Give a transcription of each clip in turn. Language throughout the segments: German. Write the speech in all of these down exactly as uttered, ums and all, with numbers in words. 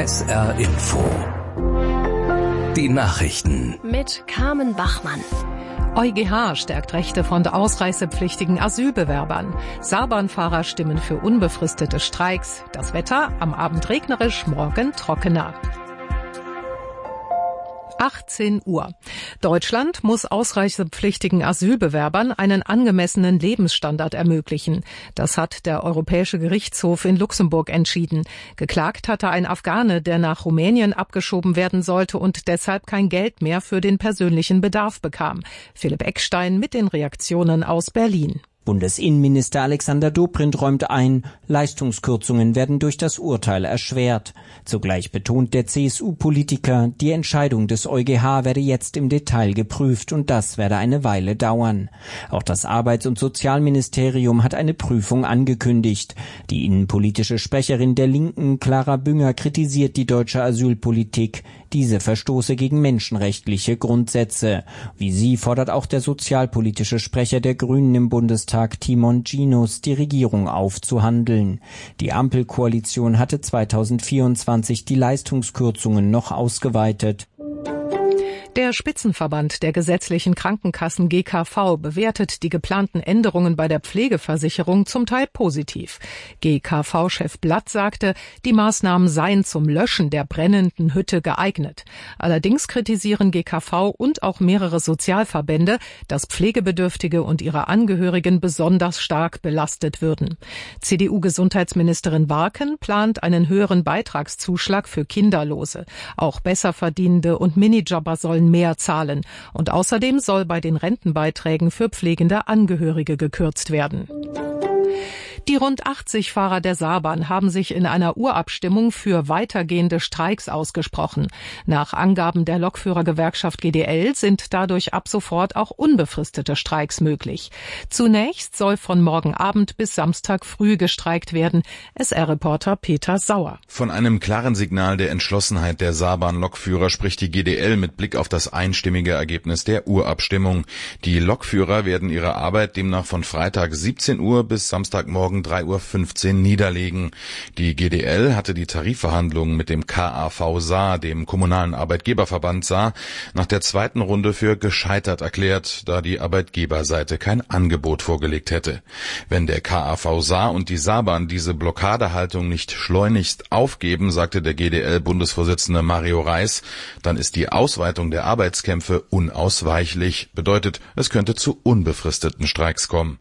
S R Info. Die Nachrichten. Mit Carmen Bachmann. EuGH stärkt Rechte von ausreisepflichtigen Asylbewerbern. Saarbahnfahrer stimmen für unbefristete Streiks. Das Wetter, am Abend regnerisch, morgen trockener. achtzehn Uhr. Deutschland muss ausreisepflichtigen Asylbewerbern einen angemessenen Lebensstandard ermöglichen. Das hat der Europäische Gerichtshof in Luxemburg entschieden. Geklagt hatte ein Afghane, der nach Rumänien abgeschoben werden sollte und deshalb kein Geld mehr für den persönlichen Bedarf bekam. Philipp Eckstein mit den Reaktionen aus Berlin. Bundesinnenminister Alexander Dobrindt räumt ein, Leistungskürzungen werden durch das Urteil erschwert. Zugleich betont der C S U-Politiker, die Entscheidung des EuGH werde jetzt im Detail geprüft und das werde eine Weile dauern. Auch das Arbeits- und Sozialministerium hat eine Prüfung angekündigt. Die innenpolitische Sprecherin der Linken, Clara Bünger, kritisiert die deutsche Asylpolitik. Diese verstoße gegen menschenrechtliche Grundsätze. Wie sie fordert auch der sozialpolitische Sprecher der Grünen im Bundestag, Timon Ginus, die Regierung aufzuhandeln. Die Ampelkoalition hatte zweitausendvierundzwanzig die Leistungskürzungen noch ausgeweitet. Der Spitzenverband der gesetzlichen Krankenkassen G K V bewertet die geplanten Änderungen bei der Pflegeversicherung zum Teil positiv. G K V-Chef Blatt sagte, die Maßnahmen seien zum Löschen der brennenden Hütte geeignet. Allerdings kritisieren G K V und auch mehrere Sozialverbände, dass Pflegebedürftige und ihre Angehörigen besonders stark belastet würden. C D U-Gesundheitsministerin Warken plant einen höheren Beitragszuschlag für Kinderlose. Auch Besserverdienende und Minijobber sollen mehr zahlen. Und außerdem soll bei den Rentenbeiträgen für pflegende Angehörige gekürzt werden. Die rund achtzig Fahrer der Saarbahn haben sich in einer Urabstimmung für weitergehende Streiks ausgesprochen. Nach Angaben der Lokführergewerkschaft G D L sind dadurch ab sofort auch unbefristete Streiks möglich. Zunächst soll von morgen Abend bis Samstag früh gestreikt werden. S R-Reporter Peter Sauer. Von einem klaren Signal der Entschlossenheit der Saarbahn-Lokführer spricht die G D L mit Blick auf das einstimmige Ergebnis der Urabstimmung. Die Lokführer werden ihre Arbeit demnach von Freitag siebzehn Uhr bis Samstagmorgen drei Uhr fünfzehn niederlegen. Die G D L hatte die Tarifverhandlungen mit dem K A V Saar, dem kommunalen Arbeitgeberverband Saar, nach der zweiten Runde für gescheitert erklärt, da die Arbeitgeberseite kein Angebot vorgelegt hätte. Wenn der K A V Saar und die Saarbahn diese Blockadehaltung nicht schleunigst aufgeben, sagte der G D L-Bundesvorsitzende Mario Reis, dann ist die Ausweitung der Arbeitskämpfe unausweichlich. Bedeutet, es könnte zu unbefristeten Streiks kommen.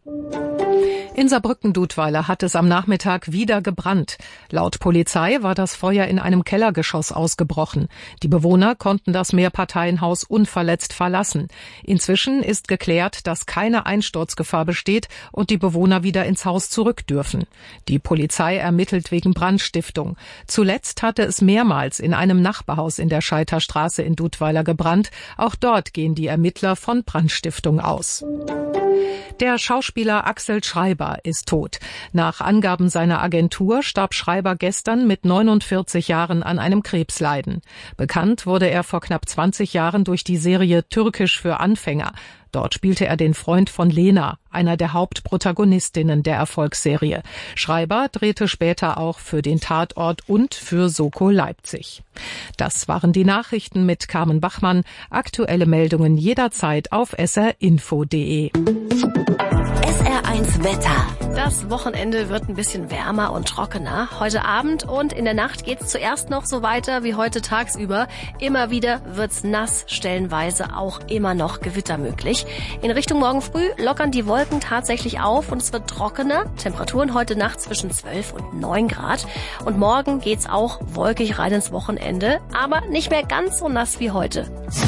In Saarbrücken-Dudweiler hat es am Nachmittag wieder gebrannt. Laut Polizei war das Feuer in einem Kellergeschoss ausgebrochen. Die Bewohner konnten das Mehrparteienhaus unverletzt verlassen. Inzwischen ist geklärt, dass keine Einsturzgefahr besteht und die Bewohner wieder ins Haus zurück dürfen. Die Polizei ermittelt wegen Brandstiftung. Zuletzt hatte es mehrmals in einem Nachbarhaus in der Scheiterstraße in Dudweiler gebrannt. Auch dort gehen die Ermittler von Brandstiftung aus. Der Schauspieler Axel Schreiber ist tot. Nach Angaben seiner Agentur starb Schreiber gestern mit neunundvierzig Jahren an einem Krebsleiden. Bekannt wurde er vor knapp zwanzig Jahren durch die Serie Türkisch für Anfänger. Dort spielte er den Freund von Lena, einer der Hauptprotagonistinnen der Erfolgsserie. Schreiber drehte später auch für den Tatort und für Soko Leipzig. Das waren die Nachrichten mit Carmen Bachmann. Aktuelle Meldungen jederzeit auf s r info punkt d e. S R eins Wetter. Das Wochenende wird ein bisschen wärmer und trockener. Heute Abend und in der Nacht geht's zuerst noch so weiter wie heute tagsüber. Immer wieder wird's nass, stellenweise auch immer noch Gewitter möglich. In Richtung morgen früh lockern die Wolken tatsächlich auf und es wird trockener. Temperaturen heute Nacht zwischen zwölf und neun Grad. Und morgen geht's auch wolkig rein ins Wochenende, aber nicht mehr ganz so nass wie heute.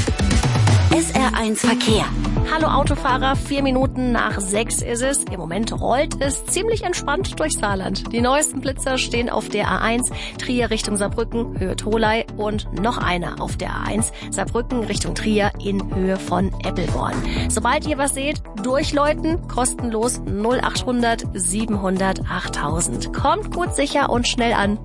S R eins Verkehr. Hallo Autofahrer, vier Minuten nach sechs ist es. Im Moment rollt es ziemlich entspannt durchs Saarland. Die neuesten Blitzer stehen auf der A eins, Trier Richtung Saarbrücken, Höhe Tholey und noch einer auf der A eins, Saarbrücken Richtung Trier in Höhe von Eppelborn. Sobald ihr was seht, durchläuten, kostenlos null acht hundert siebenhundert achttausend. Kommt gut sicher und schnell an.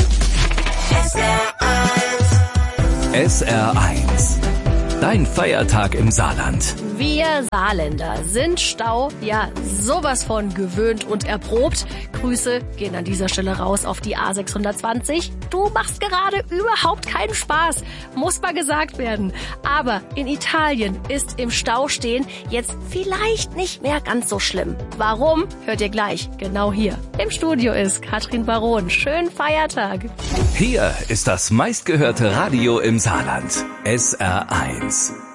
S R eins. S R eins. Dein Feiertag im Saarland. Wir Saarländer sind Stau ja sowas von gewöhnt und erprobt. Grüße gehen an dieser Stelle raus auf die A sechshundertzwanzig. Du machst gerade überhaupt keinen Spaß, muss mal gesagt werden. Aber in Italien ist im Stau stehen jetzt vielleicht nicht mehr ganz so schlimm. Warum? Hört ihr gleich, genau hier. Im Studio ist Katrin Baron. Schönen Feiertag. Hier ist das meistgehörte Radio im Saarland. S R eins.